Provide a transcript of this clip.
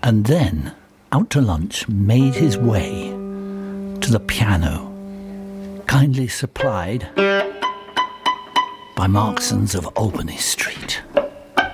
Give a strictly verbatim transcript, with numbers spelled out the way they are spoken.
and then, out to lunch, made his way to the piano, kindly supplied by Marksons of Albany Street.